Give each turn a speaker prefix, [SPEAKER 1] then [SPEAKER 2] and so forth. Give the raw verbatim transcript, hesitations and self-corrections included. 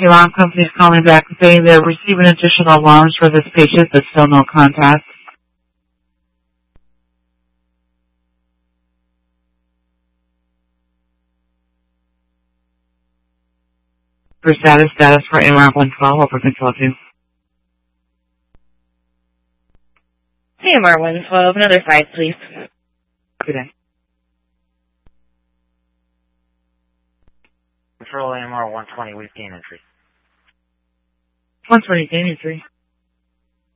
[SPEAKER 1] Alarm company's calling back saying they're receiving additional alarms for this patient, but still no contact. For status, status for A R one twelve, over can help you.
[SPEAKER 2] A M R one twelve, another five, please.
[SPEAKER 1] Good day.
[SPEAKER 3] Control A M R one twenty, we've gained entry.
[SPEAKER 1] one twenty, gain entry.